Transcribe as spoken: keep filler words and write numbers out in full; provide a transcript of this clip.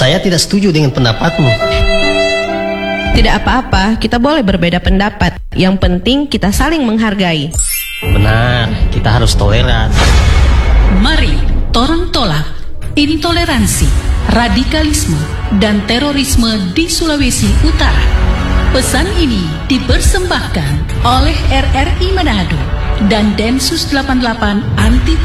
Saya tidak setuju dengan pendapatmu. Tidak apa-apa, kita boleh berbeda pendapat. Yang penting kita saling menghargai. Benar, kita harus toleran. Mari torang tolak intoleransi, radikalisme, dan terorisme di Sulawesi Utara. Pesan ini dipersembahkan oleh R R I Manado dan Densus delapan puluh delapan Anti